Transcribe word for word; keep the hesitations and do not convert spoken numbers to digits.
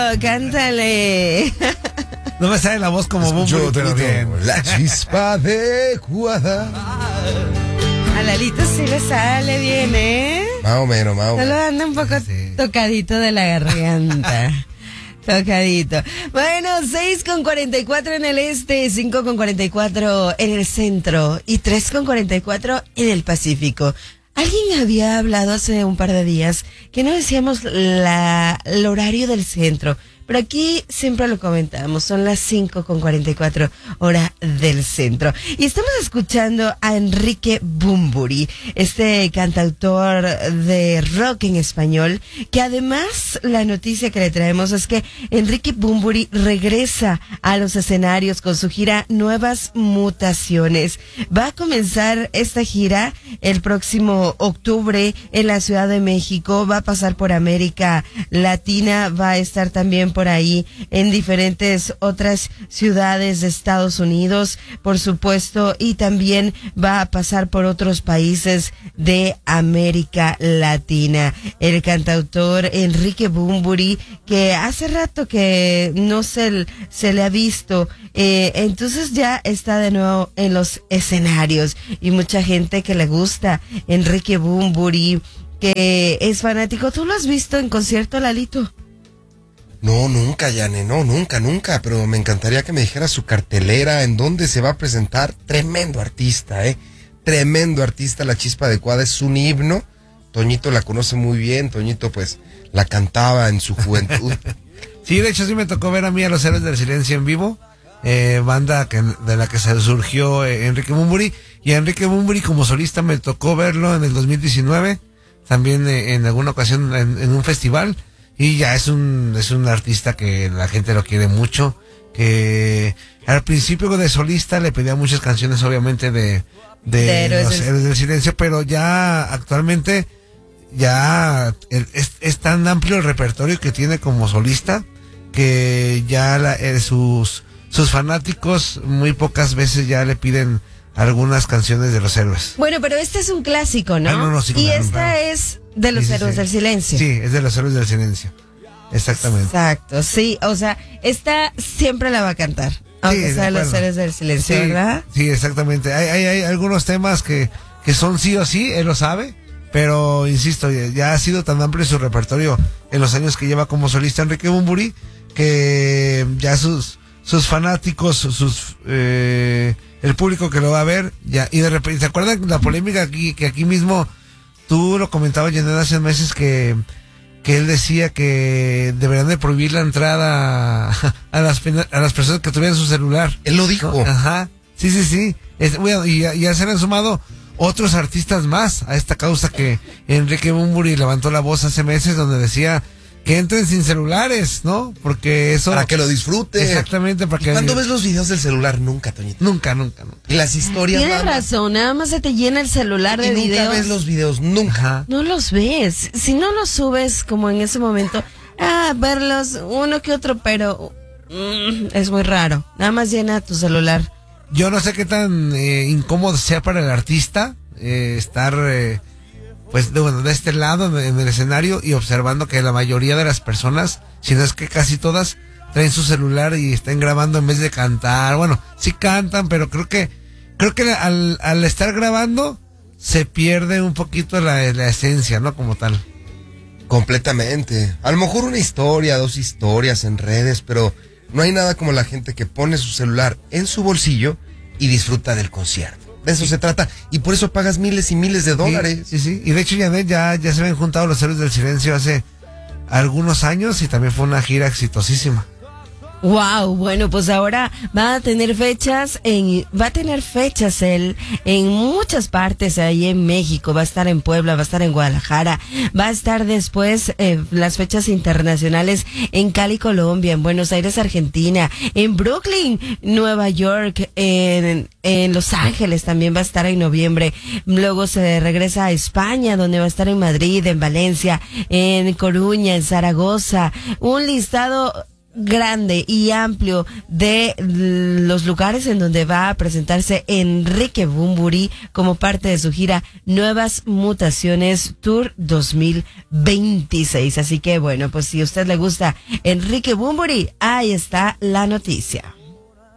cántale. No me sale la voz como Bunbury, pero bien. La chispa adecuada. A Lalito sí le sale bien, ¿eh? Más o menos, más o menos. Solo anda un poco Sí. tocadito de la garganta. Tocadito. Bueno, seis con cuarenta y cuatro en el este, cinco con cuarenta y cuatro en el centro y tres con cuarenta y cuatro en el Pacífico. Alguien había hablado hace un par de días que no decíamos la, el horario del centro, pero aquí siempre lo comentamos, son las cinco con cuarenta y cuatro hora del centro. Y estamos escuchando a Enrique Bunbury, este cantautor de rock en español, que además la noticia que le traemos es que Enrique Bunbury regresa a los escenarios con su gira Nuevas Mutaciones. Va a comenzar esta gira el próximo octubre en la Ciudad de México, va a pasar por América Latina, va a estar también por ahí en diferentes otras ciudades de Estados Unidos, por supuesto, y también va a pasar por otros países de América Latina. El cantautor Enrique Bunbury, que hace rato que no se, se le ha visto, eh, entonces ya está de nuevo en los escenarios y mucha gente que le gusta Enrique Bunbury, que es fanático. ¿Tú lo has visto en concierto, Lalito? No, nunca, Yane, no, nunca, nunca, pero me encantaría que me dijera su cartelera, en dónde se va a presentar. Tremendo artista, eh, tremendo artista. La Chispa Adecuada es un himno. Toñito la conoce muy bien, Toñito pues la cantaba en su juventud. Sí, de hecho sí me tocó ver a mí a los Héroes del Silencio en vivo, eh, banda que, de la que se surgió eh, Enrique Bunbury, y a Enrique Bunbury como solista me tocó verlo en el dos mil diecinueve, también eh, en alguna ocasión en, en un festival. Y ya es un es un artista que la gente lo quiere mucho, que al principio de solista le pedía muchas canciones obviamente de, de, De Héroes los del- Héroes del Silencio, pero ya actualmente ya el- es, es tan amplio el repertorio que tiene como solista que ya la, eh, sus sus fanáticos muy pocas veces ya le piden algunas canciones de los héroes. Bueno, pero este es un clásico, ¿no? Ah, no, no, sí, y claro, esta claro. es de los Sí, sí, Héroes sí. del Silencio. Sí, es de los Héroes del Silencio. Exactamente. Exacto, sí, o sea, esta siempre la va a cantar, aunque de sea de los acuerdo. Héroes del Silencio, Sí, ¿verdad? sí, exactamente. Hay, hay, hay algunos temas que, que son sí o sí, él lo sabe, pero insisto, ya, ya ha sido tan amplio su repertorio en los años que lleva como solista Enrique Bunbury, que ya sus sus fanáticos, sus eh, el público que lo va a ver, ya, y de repente, ¿se acuerdan la polémica aquí, que aquí mismo tú lo comentabas, Janet, hace meses que que él decía que deberían de prohibir la entrada a, a las a las personas que tuvieran su celular? Él lo dijo. Ajá, sí, sí, sí. Es, bueno, y ya, ya se han sumado otros artistas más a esta causa que Enrique Bunbury levantó la voz hace meses, donde decía que entren sin celulares, ¿no? Porque eso... Para que lo disfrute. Exactamente, para que... ¿Cuándo ves los videos del celular? Nunca, Toñito. Nunca, nunca, nunca. Y las historias. Tienes nada. razón, nada más se te llena el celular Y de nunca videos. ves los videos, nunca. Ajá. No los ves. Si no los subes como en ese momento, ah, verlos uno que otro, pero mm, es muy raro. Nada más llena tu celular. Yo no sé qué tan eh, incómodo sea para el artista eh, estar, eh, pues, de, bueno, de este lado en el escenario y observando que la mayoría de las personas, si no es que casi todas, traen su celular y están grabando en vez de cantar. Bueno, sí cantan, pero creo que creo que al, al estar grabando se pierde un poquito la, la esencia, ¿no? Como tal. Completamente. A lo mejor una historia, dos historias en redes, pero no hay nada como la gente que pone su celular en su bolsillo y disfruta del concierto. De eso se trata, y por eso pagas miles y miles de dólares. Sí, sí, sí. Y de hecho, Janet, ya, ya se habían juntado los Héroes del Silencio hace algunos años y también fue una gira exitosísima. Wow, bueno, pues ahora va a tener fechas en, va a tener fechas él en muchas partes ahí en México, va a estar en Puebla, va a estar en Guadalajara, va a estar después eh, las fechas internacionales en Cali, Colombia, en Buenos Aires, Argentina, en Brooklyn, Nueva York, en, en Los Ángeles también va a estar en noviembre, luego se regresa a España, donde va a estar en Madrid, en Valencia, en Coruña, en Zaragoza, un listado grande y amplio de los lugares en donde va a presentarse Enrique Bunbury como parte de su gira Nuevas Mutaciones Tour dos mil veintiséis. Así que bueno, pues si a usted le gusta Enrique Bunbury, ahí está la noticia.